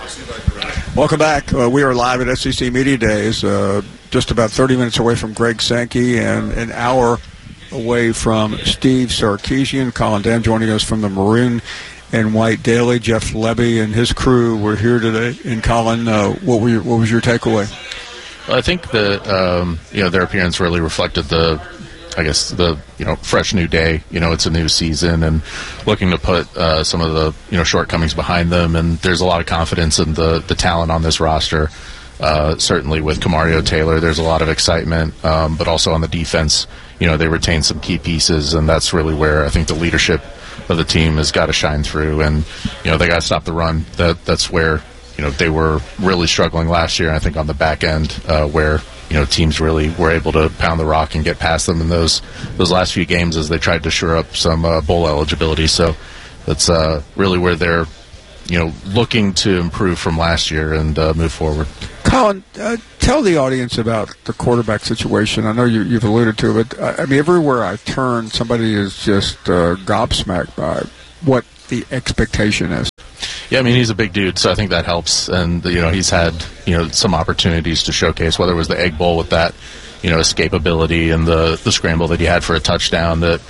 Welcome back. We are live at SEC Media Days, just about 30 minutes away from Greg Sankey and an hour away from Steve Sarkisian. Colin Dam joining us from the Maroon and White Daily. Jeff Lebby and his crew were here today. And Colin, what was your takeaway? Well, I think that their appearance really reflected the fresh new day. It's a new season and looking to put some of the shortcomings behind them. And there's a lot of confidence in the talent on this roster. Certainly with Kamario Taylor, there's a lot of excitement, but also on the defense, they retain some key pieces, and that's really where I think the leadership of the team has got to shine through. And they got to stop the run. That's where they were really struggling last year. And I think on the back end, where teams really were able to pound the rock and get past them in those last few games as they tried to shore up some bowl eligibility. So that's really where they're looking to improve from last year and move forward. Colin, tell the audience about the quarterback situation. I know you've alluded to it, but I mean, everywhere I turn, somebody is just gobsmacked by what the expectation is. Yeah, I mean, he's a big dude, so I think that helps. And, he's had, some opportunities to showcase, whether it was the Egg Bowl with that, escapability and the scramble that he had for a touchdown that,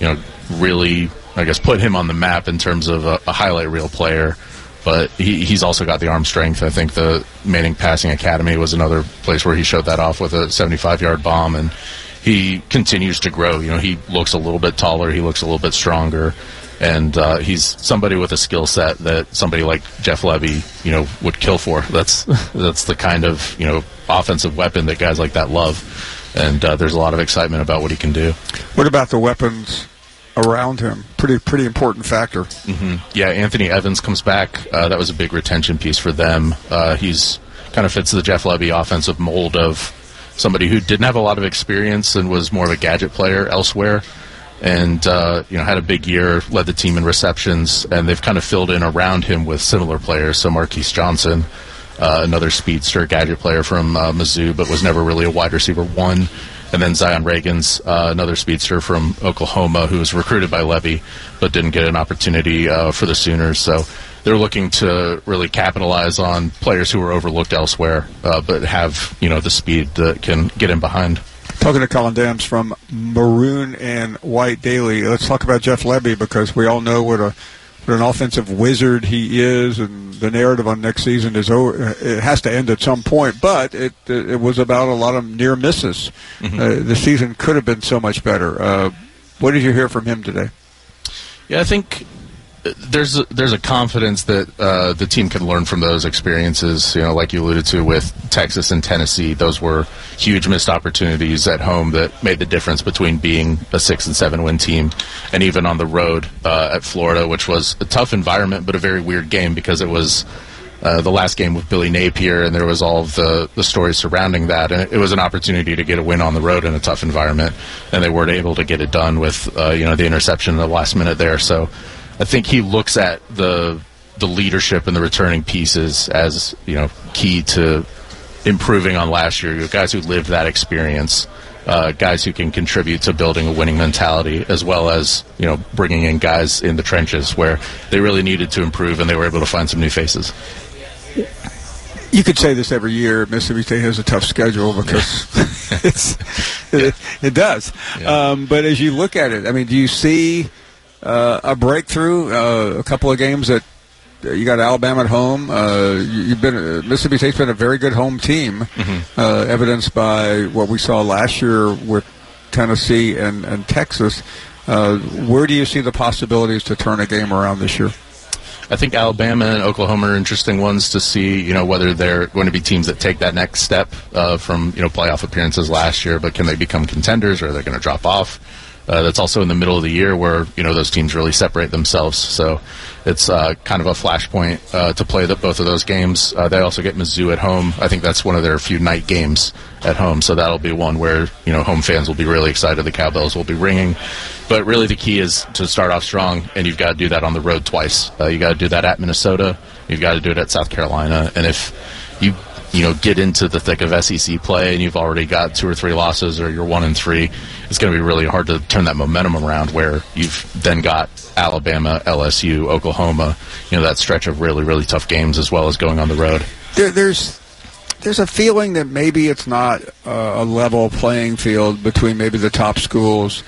really, I guess, put him on the map in terms of a highlight reel player. But he's also got the arm strength. I think the Manning Passing Academy was another place where he showed that off with a 75-yard bomb, and he continues to grow. He looks a little bit taller. He looks a little bit stronger. And he's somebody with a skill set that somebody like Jeff Lebby, would kill for. That's the kind of, offensive weapon that guys like that love. And there's a lot of excitement about what he can do. What about the weapons around him? Pretty important factor. Mm-hmm. Yeah, Anthony Evans comes back. That was a big retention piece for them. He's kind of fits the Jeff Lebby offensive mold of somebody who didn't have a lot of experience and was more of a gadget player elsewhere. And, had a big year, led the team in receptions, and they've kind of filled in around him with similar players. So Marquise Johnson, another speedster, gadget player from Mizzou, but was never really a wide receiver one. And then Zion Reagans, another speedster from Oklahoma, who was recruited by Lebby, but didn't get an opportunity for the Sooners. So they're looking to really capitalize on players who were overlooked elsewhere, but have, the speed that can get in behind. Talking to Colin Dams from Maroon and White Daily. Let's talk about Jeff Lebby, because we all know what an offensive wizard he is, and the narrative on next season is over. It has to end at some point, but it was about a lot of near misses. Mm-hmm. The season could have been so much better. What did you hear from him today? Yeah, I think there's a confidence that the team can learn from those experiences. Like you alluded to with Texas and Tennessee, those were huge missed opportunities at home that made the difference between being a 6 and 7 win team and even on the road at Florida, which was a tough environment but a very weird game because it was the last game with Billy Napier, and there was all of the stories surrounding that, and it was an opportunity to get a win on the road in a tough environment, and they weren't able to get it done with the interception in the last minute there. So I think he looks at the leadership and the returning pieces as key to improving on last year. Guys who lived that experience, guys who can contribute to building a winning mentality, as well as bringing in guys in the trenches where they really needed to improve, and they were able to find some new faces. You could say this every year. Mississippi State has a tough schedule because it does. Yeah. But as you look at it, I mean, do you see a breakthrough? A couple of games that you got Alabama at home. Mississippi State's been a very good home team, mm-hmm. Evidenced by what we saw last year with Tennessee and Texas. Where do you see the possibilities to turn a game around this year? I think Alabama and Oklahoma are interesting ones to see, whether they're going to be teams that take that next step from, playoff appearances last year, but can they become contenders, or are they going to drop off? That's also in the middle of the year where, those teams really separate themselves. So it's kind of a flashpoint to play both of those games. They also get Mizzou at home. I think that's one of their few night games at home. So that'll be one where, home fans will be really excited. The cowbells will be ringing. But really the key is to start off strong, and you've got to do that on the road twice. You got to do that at Minnesota. You've got to do it at South Carolina. And if you get into the thick of SEC play and you've already got 2 or 3 losses or you're 1-3, it's going to be really hard to turn that momentum around where you've then got Alabama, LSU, Oklahoma, that stretch of really, really tough games as well as going on the road. There's a feeling that maybe it's not a level playing field between maybe the top schools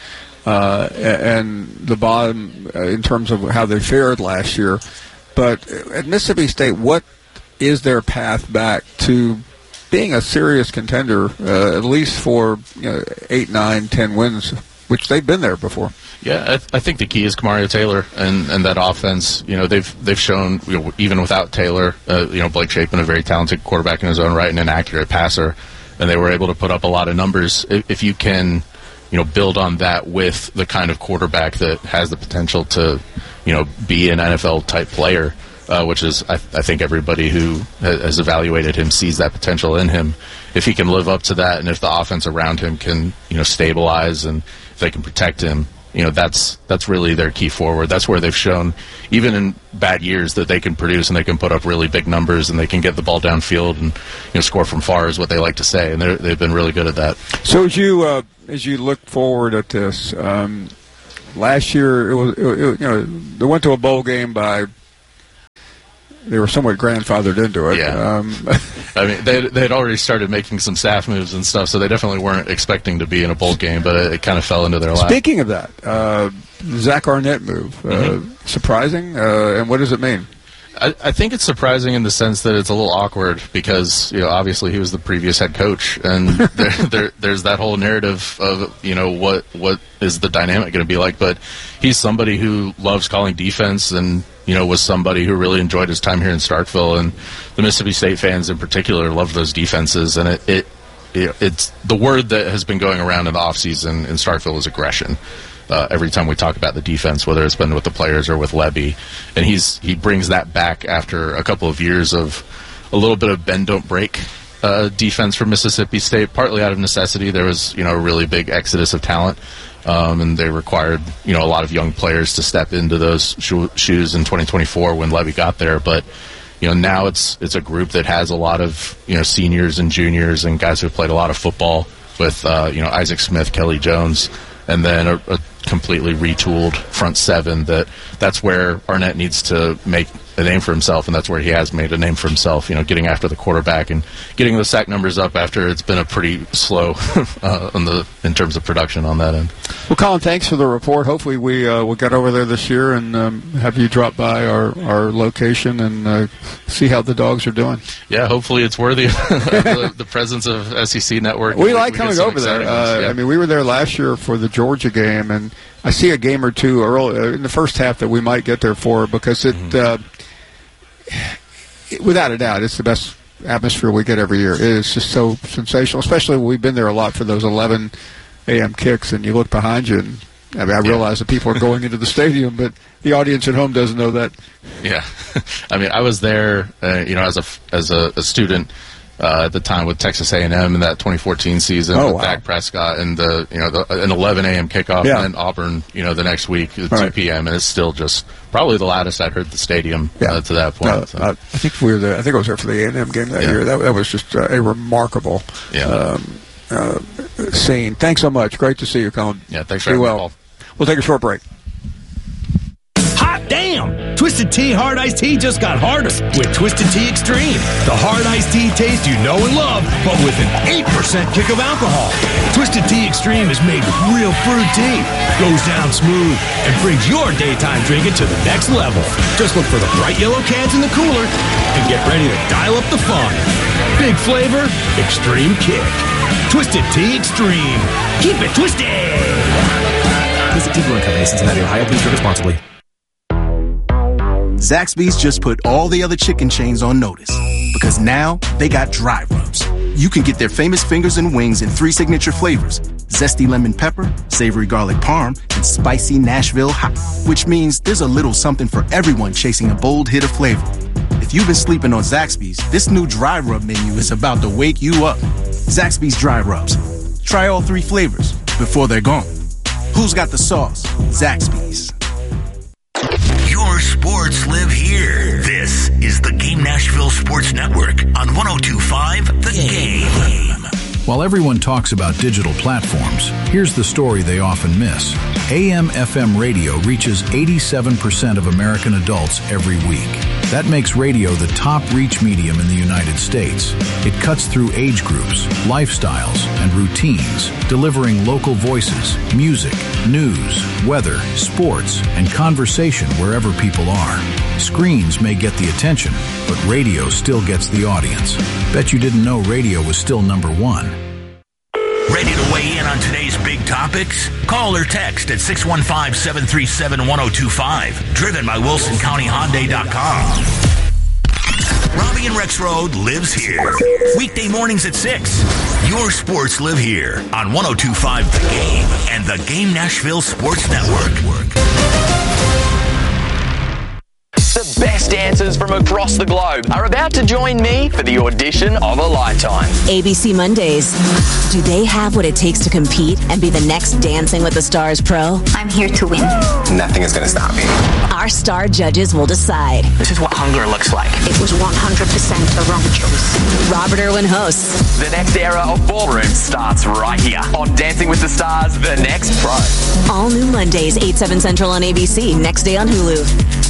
and the bottom in terms of how they fared last year. But at Mississippi State, what is their path back to being a serious contender, at least for 8, 9, 10 wins, which they've been there before? Yeah, I think the key is Kamario Taylor and that offense. They've shown even without Taylor, Blake Shapen, a very talented quarterback in his own right and an accurate passer, and they were able to put up a lot of numbers. If you can, build on that with the kind of quarterback that has the potential to, be an NFL type player, which is I think everybody who has evaluated him sees that potential in him. If he can live up to that, and if the offense around him can stabilize, and if they can protect him, that's really their key forward. That's where they've shown, even in bad years, that they can produce and they can put up really big numbers and they can get the ball downfield and score from far, is what they like to say, and they've been really good at that. So as you look forward at this, last year they went to a bowl game by. They were somewhat grandfathered into it. Yeah. I mean, they had already started making some staff moves and stuff, so they definitely weren't expecting to be in a bowl game, but it kind of fell into their lap. Speaking of that, Zach Arnett move, surprising, and what does it mean? I think it's surprising in the sense that it's a little awkward because, obviously he was the previous head coach, and there's that whole narrative of, what is the dynamic going to be like, but he's somebody who loves calling defense and, was somebody who really enjoyed his time here in Starkville, and the Mississippi State fans in particular love those defenses, and it's the word that has been going around in the offseason in Starkville is aggression. Every time we talk about the defense, whether it's been with the players or with Lebby, and he brings that back after a couple of years of a little bit of bend don't break defense for Mississippi State, partly out of necessity. There was a really big exodus of talent, and they required a lot of young players to step into those shoes in 2024 when Lebby got there. But now it's a group that has a lot of seniors and juniors and guys who have played a lot of football with Isaac Smith, Kelly Jones, and then a completely retooled front seven. That's where Arnett needs to make a name for himself, and that's where he has made a name for himself, getting after the quarterback and getting the sack numbers up after it's been a pretty slow in terms of production on that end. Well, Colin, thanks for the report. Hopefully we'll get over there this year and have you drop by our location and see how the dogs are doing. Yeah, hopefully it's worthy of the presence of SEC Network. We like coming over there. I mean, we were there last year for the Georgia game, and I see a game or two early in the first half that we might get there for, because without a doubt, it's the best atmosphere we get every year. It is just so sensational, especially when we've been there a lot for those 11 a.m. kicks, and you look behind you, and I realize that people are going into the stadium, but the audience at home doesn't know that. Yeah. I mean, I was there, as a student at the time with Texas A&M in that 2014 season with Dak Prescott and an 11 a.m. kickoff, and then Auburn, the next week at 2 p.m. and it's still just probably the loudest I'd heard the stadium to that point. I think we were there. I think I was there for the A&M game that year. That was just a remarkable scene. Thanks so much. Great to see you, Colin. Yeah, thanks for having me, Paul. We'll take a short break. Hot damn! Twisted Tea Hard Iced Tea just got harder with Twisted Tea Extreme. The hard iced tea taste you know and love, but with an 8% kick of alcohol. Twisted Tea Extreme is made with real fruit tea, goes down smooth, and brings your daytime drinking to the next level. Just look for the bright yellow cans in the cooler and get ready to dial up the fun. Big flavor, extreme kick. Twisted Tea Extreme. Keep it twisted! Visit Tea Brewing Company, Cincinnati, Ohio. Please drink responsibly. Zaxby's just put all the other chicken chains on notice, because now they got dry rubs. You can get their famous fingers and wings in 3 signature flavors: zesty lemon pepper, savory garlic parm, and spicy Nashville hot, which means there's a little something for everyone chasing a bold hit of flavor. If you've been sleeping on Zaxby's, this new dry rub menu is about to wake you up. Zaxby's dry rubs. Try all 3 flavors before they're gone. Who's got the sauce? Zaxby's. Your sports live here. This is is the Game Nashville Sports Network on 102.5 The Game. While everyone talks about digital platforms, here's the story they often miss. AM/FM radio reaches 87% of American adults every week. That makes radio the top reach medium in the United States. It cuts through age groups, lifestyles, and routines, delivering local voices, music, news, weather, sports, and conversation wherever people are. Screens may get the attention, but radio still gets the audience. Bet you didn't know radio was still number one. Ready to weigh in on today's big topics? Call or text at 615-737-1025. Driven by WilsonCountyHyundai.com. Robbie and Rex Road lives here. Weekday mornings at 6. Your sports live here on 102.5 The Game and the Game Nashville Sports Network. The best dancers from across the globe are about to join me for the audition of a lifetime. ABC Mondays. Do they have what it takes to compete and be the next Dancing with the Stars pro? I'm here to win. Nothing is going to stop me. Our star judges will decide. This is what hunger looks like. It was 100% the wrong choice. Robert Irwin hosts. The next era of ballroom starts right here on Dancing with the Stars, The Next Pro. All new Mondays, 8, 7 Central on ABC. Next day on Hulu.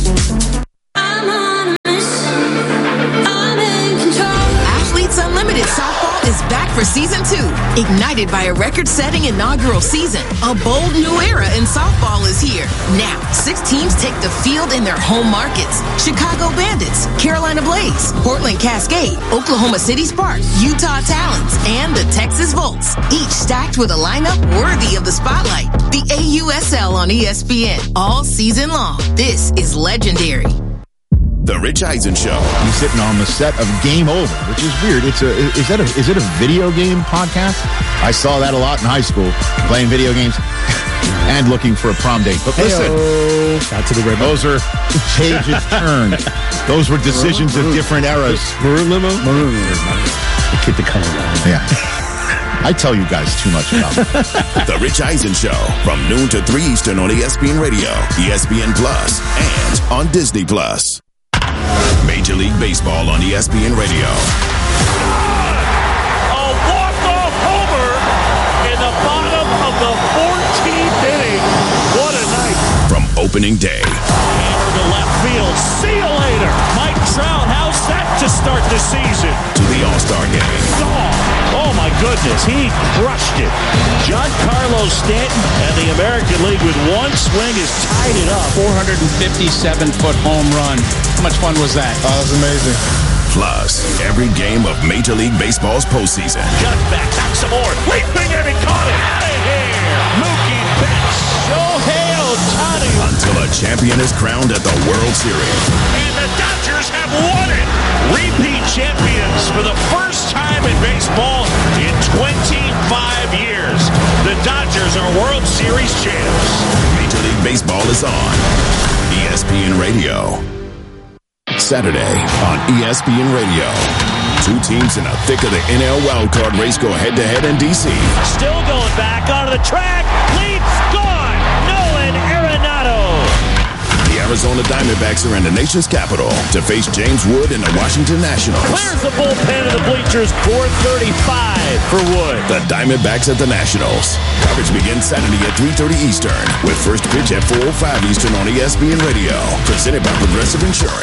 Unlimited Softball is back for Season 2. Ignited by a record-setting inaugural season, a bold new era in softball is here. Now, 6 teams take the field in their home markets. Chicago Bandits, Carolina Blaze, Portland Cascade, Oklahoma City Sparks, Utah Talons, and the Texas Volts. Each stacked with a lineup worthy of the spotlight. The AUSL on ESPN all season long. This is legendary. The Rich Eisen Show. He's sitting on the set of Game Over, which is weird. Is it a video game podcast? I saw that a lot in high school, playing video games and looking for a prom date. But listen, those are pages turned. Those were decisions of different eras. Maroon limo? Maroon limo. Keep the color down. Yeah. I tell you guys too much about it. The Rich Eisen Show from noon to 3 Eastern on ESPN Radio, ESPN Plus, and on Disney Plus. Major League Baseball on ESPN Radio. A walk-off homer in the bottom of the 14th inning. What a night. From opening day. Hammer to left field. See you later. Mike Trout, how's that to start the season? To the All-Star Game. Oh my goodness, he crushed it. Giancarlo Stanton and the American League with one swing has tied it up. 457-foot home run. How much fun was that? Oh, that was amazing. Plus, every game of Major League Baseball's postseason. Cut back some more. Leaping and he caught it. Out of here. Mookie Betts. Shohei Ohtani. Until a champion is crowned at the World Series. And the Dodgers have won it. Repeat champions for the first time in baseball in 25 years. The Dodgers are World Series champs. Major League Baseball is on ESPN Radio. Saturday on ESPN Radio. 2 teams in the thick of the NL wildcard race go head-to-head in D.C. Still going back onto the track. Leaps gone. Nolan Arenado. The Arizona Diamondbacks are in the nation's capital to face James Wood and the Washington Nationals. Clears the bullpen of the bleachers. 4:35 for Wood. The Diamondbacks at the Nationals. Coverage begins Saturday at 3:30 Eastern with first pitch at 4:05 Eastern on ESPN Radio. Presented by Progressive Insurance.